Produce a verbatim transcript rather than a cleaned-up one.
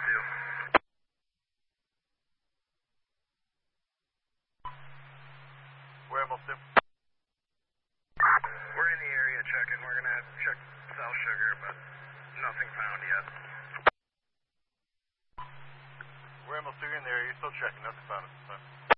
two. Where almost two? We're in the area checking. We're going to check South Sugar, but nothing found yet. We're almost two in the area. You're still checking. Nothing found at this time.